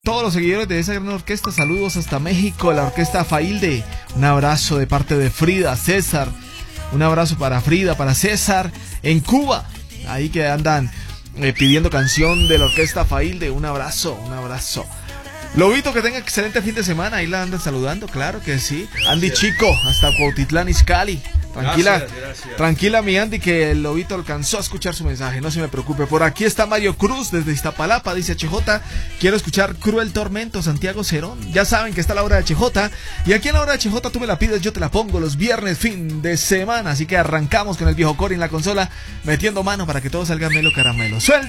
Todos los seguidores de esa gran orquesta, saludos hasta México, la orquesta Failde. Un abrazo de parte de Frida, César. Un abrazo para Frida, para César, en Cuba. Ahí que andan pidiendo canción de la orquesta Failde. Un abrazo, un abrazo. Lobito, que tenga excelente fin de semana. Ahí la andan saludando, claro que sí. Andy Chico, hasta Cuautitlán Izcalli. Tranquila, gracias. Tranquila mi Andy, que el Lobito alcanzó a escuchar su mensaje, no se me preocupe. Por aquí está Mario Cruz desde Iztapalapa, dice HJ, quiero escuchar Cruel Tormento, Santiago Cerón. Ya saben que está la hora de HJ, y aquí en la hora de HJ tú me la pides, yo te la pongo los viernes, fin de semana. Así que arrancamos con el viejo Cory en la consola, metiendo mano para que todo salga melo caramelo. Suelta.